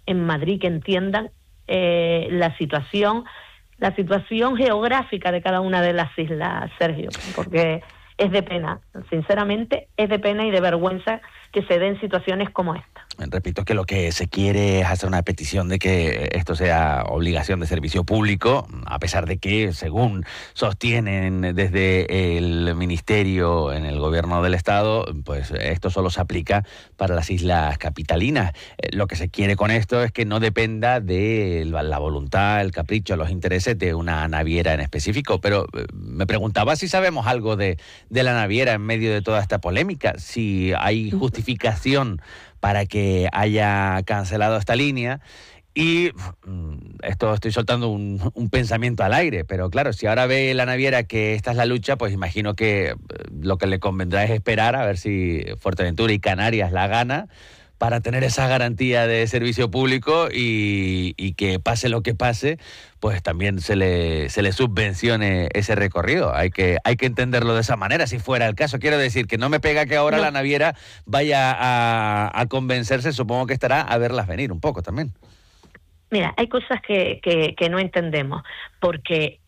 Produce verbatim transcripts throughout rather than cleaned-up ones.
en Madrid que entiendan eh, la situación, la situación geográfica de cada una de las islas, Sergio, porque es de pena, sinceramente, es de pena y de vergüenza que se den situaciones como esta. Repito que lo que se quiere es hacer una petición de que esto sea obligación de servicio público, a pesar de que, según sostienen desde el Ministerio en el Gobierno del Estado, pues esto solo se aplica para las islas capitalinas. Eh, lo que se quiere con esto es que no dependa de la voluntad, el capricho, los intereses de una naviera en específico. Pero eh, me preguntaba si sabemos algo de, de la naviera en medio de toda esta polémica, si hay justificación para que haya cancelado esta línea. Y esto estoy soltando un, un pensamiento al aire, pero claro, si ahora ve la naviera que esta es la lucha, pues imagino que lo que le convendrá es esperar a ver si Fuerteventura y Canarias la gana para tener esa garantía de servicio público y, y que pase lo que pase, pues también se le, se le subvencione ese recorrido. Hay que, hay que entenderlo de esa manera, si fuera el caso. Quiero decir, que no me pega que ahora no. la naviera vaya a, a convencerse, supongo que estará a verlas venir un poco también. Mira, hay cosas que, que, que no entendemos, porque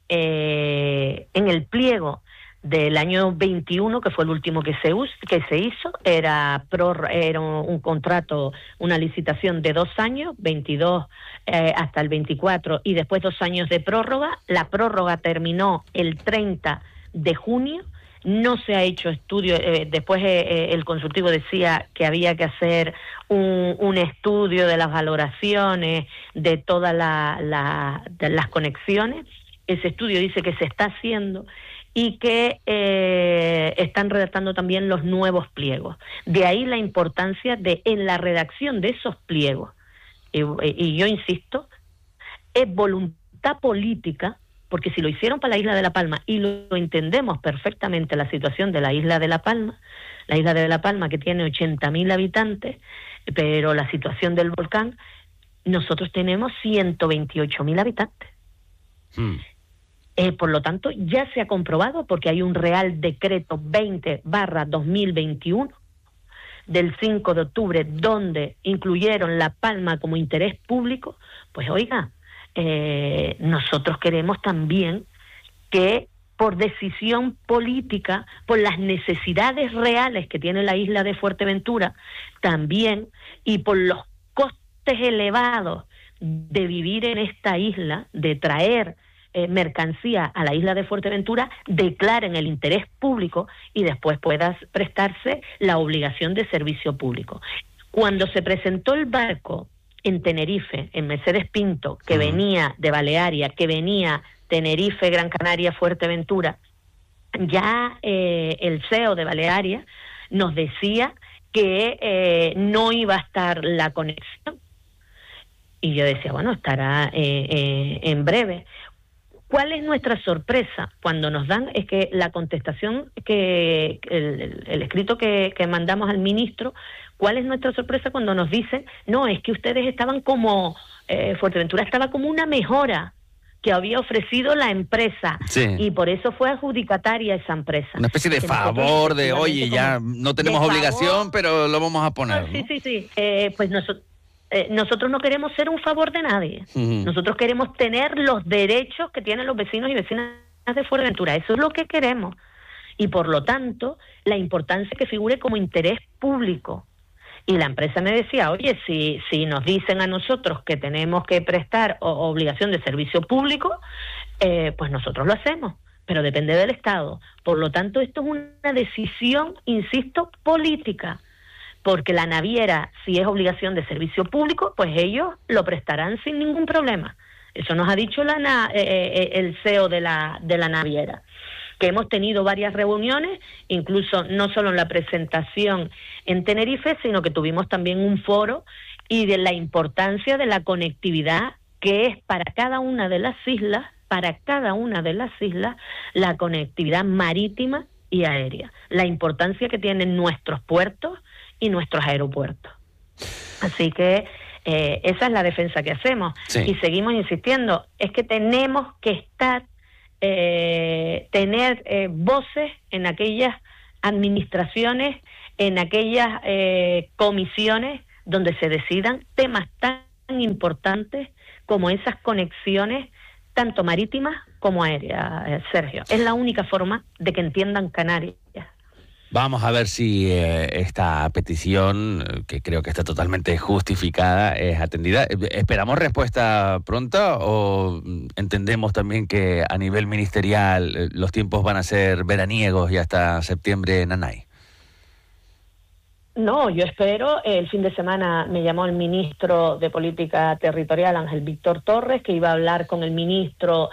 eh, en el pliego del año veintiuno, que fue el último que se us, que se hizo, era, pro, era un, un contrato, una licitación de dos años, veintidós eh, hasta el veinticuatro, y después dos años de prórroga. La prórroga terminó el treinta de junio, no se ha hecho estudio, eh, después eh, el consultivo decía que había que hacer un, un estudio de las valoraciones, de todas la, la, de las conexiones. Ese estudio dice que se está haciendo y que eh, están redactando también los nuevos pliegos. De ahí la importancia de, en la redacción de esos pliegos, y, y yo insisto, es voluntad política, porque si lo hicieron para la isla de La Palma, y lo, lo entendemos perfectamente la situación de la isla de La Palma, la isla de La Palma que tiene ochenta mil habitantes, pero la situación del volcán, nosotros tenemos ciento veintiocho mil habitantes. Hmm. Eh, por lo tanto, ya se ha comprobado, porque hay un Real Decreto veinte barra dos mil veintiuno del cinco de octubre, donde incluyeron La Palma como interés público. Pues oiga, eh, nosotros queremos también que por decisión política, por las necesidades reales que tiene la isla de Fuerteventura, también, y por los costes elevados de vivir en esta isla, de traer Eh, mercancía a la isla de Fuerteventura, declaren el interés público y después puedas prestarse la obligación de servicio público. Cuando se presentó el barco en Tenerife, en Mercedes Pinto, que uh-huh. venía de Balearia, que venía Tenerife, Gran Canaria, Fuerteventura, ya eh, el C E O de Balearia nos decía que eh, no iba a estar la conexión. Y yo decía, bueno, estará eh, eh, en breve. ¿Cuál es nuestra sorpresa cuando nos dan? Es que la contestación, que el, el escrito que, que mandamos al ministro, ¿cuál es nuestra sorpresa cuando nos dicen, no, es que ustedes estaban como, eh, Fuerteventura estaba como una mejora que había ofrecido la empresa, sí. y por eso fue adjudicataria esa empresa. Una especie de favor, de, oye, ya no tenemos obligación, favor, pero lo vamos a poner, ¿no? Sí, sí, sí. Eh, pues nosotros... Eh, nosotros no queremos ser un favor de nadie. Uh-huh. Nosotros queremos tener los derechos que tienen los vecinos y vecinas de Fuerteventura. Eso es lo que queremos. Y por lo tanto, la importancia que figure como interés público. Y la empresa me decía, oye, si, si nos dicen a nosotros que tenemos que prestar o, obligación de servicio público, eh, pues nosotros lo hacemos. Pero depende del Estado. Por lo tanto, esto es una decisión, insisto, política. Porque la naviera, si es obligación de servicio público, pues ellos lo prestarán sin ningún problema. Eso nos ha dicho la, eh, el C E O de la, de la naviera, que hemos tenido varias reuniones, incluso no solo en la presentación en Tenerife, sino que tuvimos también un foro, y de la importancia de la conectividad que es para cada una de las islas, para cada una de las islas, la conectividad marítima y aérea, la importancia que tienen nuestros puertos y nuestros aeropuertos. Así que eh, esa es la defensa que hacemos. Sí. Y seguimos insistiendo, es que tenemos que estar, eh, tener eh, voces en aquellas administraciones, en aquellas eh, comisiones donde se decidan temas tan importantes como esas conexiones tanto marítimas como aéreas, Sergio. Es la única forma de que entiendan Canarias. Vamos a ver si eh, esta petición, que creo que está totalmente justificada, es atendida. ¿Esperamos respuesta pronta o entendemos también que a nivel ministerial eh, los tiempos van a ser veraniegos y hasta septiembre nanay? No, yo espero. El fin de semana me llamó el ministro de Política Territorial, Ángel Víctor Torres, que iba a hablar con el ministro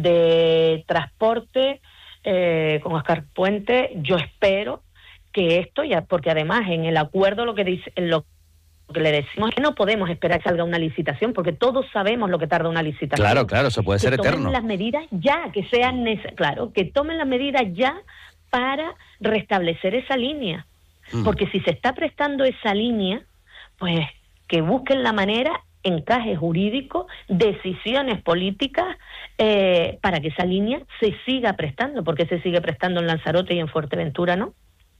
de Transporte, eh, con Óscar Puente. Yo espero que esto, ya, porque además en el acuerdo lo que dice, lo que le decimos es que no podemos esperar que salga una licitación, porque todos sabemos lo que tarda una licitación. Claro, claro, eso puede que ser eterno. Que tomen las medidas ya, que sean necesarias, claro, que tomen las medidas ya para restablecer esa línea. Mm. Porque si se está prestando esa línea, pues que busquen la manera, encaje jurídico, decisiones políticas, eh, para que esa línea se siga prestando, porque se sigue prestando en Lanzarote y en Fuerteventura, ¿no?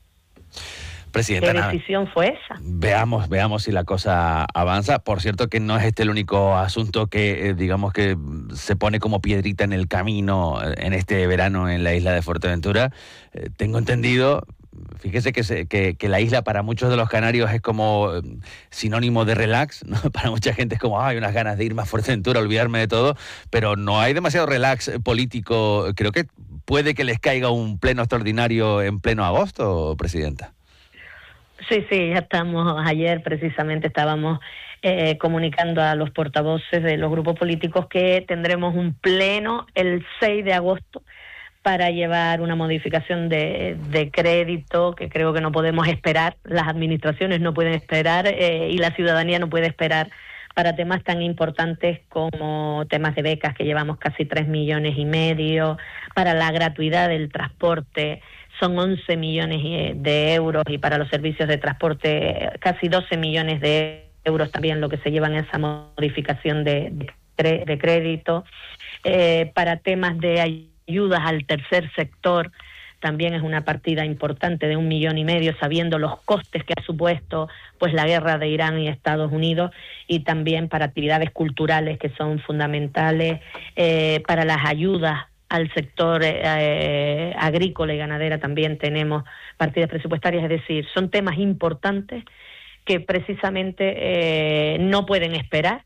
Presidenta, ¿qué decisión fue esa? Veamos, veamos si la cosa avanza. Por cierto que no es este el único asunto que, eh, digamos que se pone como piedrita en el camino en este verano en la isla de Fuerteventura. Eh, tengo entendido, fíjese que, se, que, que la isla para muchos de los canarios es como eh, sinónimo de relax, ¿no? Para mucha gente es como, hay unas ganas de irme a Fuerteventura, olvidarme de todo, pero no hay demasiado relax político. Creo que puede que les caiga un pleno extraordinario en pleno agosto, Presidenta. Sí, sí, ya estamos, ayer precisamente estábamos eh, comunicando a los portavoces de los grupos políticos que tendremos un pleno el seis de agosto para llevar una modificación de, de crédito, que creo que no podemos esperar, las administraciones no pueden esperar eh, y la ciudadanía no puede esperar para temas tan importantes como temas de becas, que llevamos casi tres millones y medio, para la gratuidad del transporte, son once millones de euros, y para los servicios de transporte casi doce millones de euros también lo que se llevan esa modificación de, de, de crédito. Eh, para temas de ayudas al tercer sector también es una partida importante de un millón y medio, sabiendo los costes que ha supuesto pues la guerra de Irán y Estados Unidos, y también para actividades culturales que son fundamentales, eh, para las ayudas al sector eh, agrícola y ganadera también tenemos partidas presupuestarias. Es decir, son temas importantes que precisamente eh, no pueden esperar,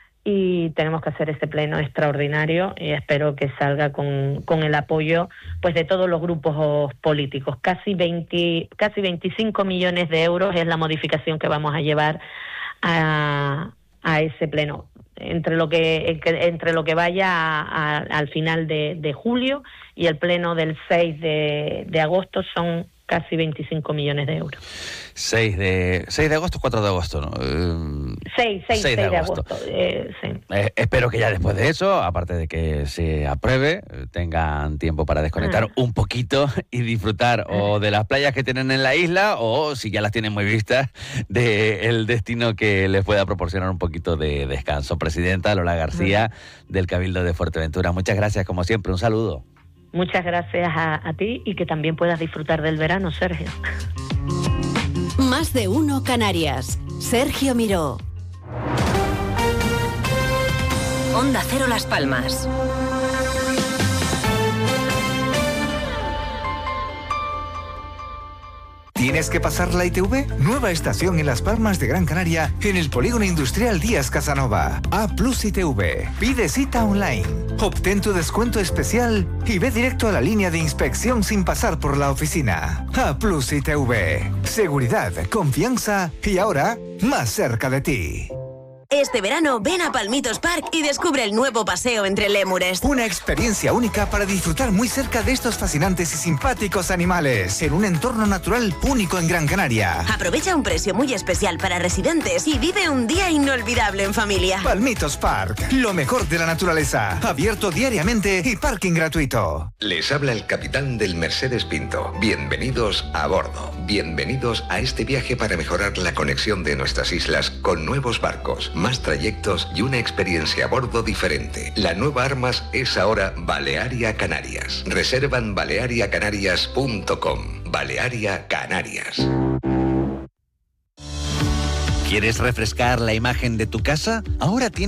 y tenemos que hacer este pleno extraordinario, y espero que salga con, con el apoyo pues de todos los grupos políticos. Casi veinte, casi veinticinco millones de euros es la modificación que vamos a llevar a, a ese pleno. Entre lo que entre lo que vaya a, a, al final de, de julio y el pleno del seis de, de agosto son casi veinticinco millones de euros. seis de agosto, cuatro de agosto, ¿no? Eh, seis, seis, seis de agosto. De agosto eh, sí. eh, espero que ya después de eso, aparte de que se apruebe, tengan tiempo para desconectar ah. un poquito y disfrutar ah. o de las playas que tienen en la isla, o si ya las tienen muy vistas, del destino que les pueda proporcionar un poquito de descanso. Presidenta Lola García, ah. del Cabildo de Fuerteventura, muchas gracias como siempre, un saludo. Muchas gracias a, a ti, y que también puedas disfrutar del verano, Sergio. Más de uno Canarias. Sergio Miró. Onda Cero Las Palmas. ¿Tienes que pasar la I T V? Nueva estación en Las Palmas de Gran Canaria, en el Polígono Industrial Díaz Casanova. A Plus I T V. Pide cita online. Obtén tu descuento especial y ve directo a la línea de inspección sin pasar por la oficina. A Plus I T V. Seguridad, confianza y ahora más cerca de ti. Este verano ven a Palmitos Park y descubre el nuevo paseo entre lémures. Una experiencia única para disfrutar muy cerca de estos fascinantes y simpáticos animales en un entorno natural único en Gran Canaria. Aprovecha un precio muy especial para residentes y vive un día inolvidable en familia. Palmitos Park, lo mejor de la naturaleza, abierto diariamente y parking gratuito. Les habla el capitán del Mercedes Pinto. Bienvenidos a bordo. Bienvenidos a este viaje para mejorar la conexión de nuestras islas con nuevos barcos, más trayectos y una experiencia a bordo diferente. La nueva Armas es ahora Balearia Canarias. Reserva en balearia canarias punto com. Balearia Canarias. ¿Quieres refrescar la imagen de tu casa? Ahora tienes